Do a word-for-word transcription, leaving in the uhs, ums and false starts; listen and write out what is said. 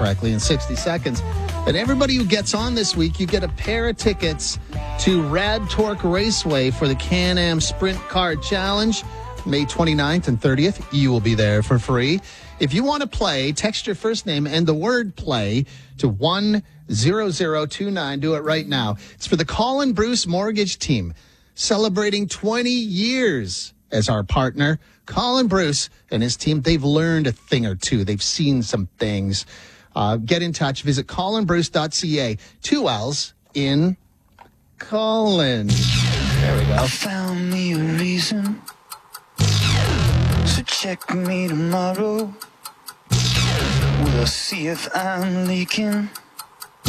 correctly in sixty seconds. And everybody who gets on this week, you get a pair of tickets to Rad Torque Raceway for the Can-Am Sprint Car Challenge, May twenty-ninth and thirtieth. You will be there for free. If you want to play, text your first name and the word play to one zero zero two nine. Do it right now. It's for the Colin Bruce Mortgage Team, celebrating twenty years as our partner. Colin Bruce and his team, they've learned a thing or two. They've seen some things. Uh, get in touch. Visit colin bruce dot c a. Two L's in Colin. There we go. I found me a reason, so check me tomorrow. We'll see if I'm leaking.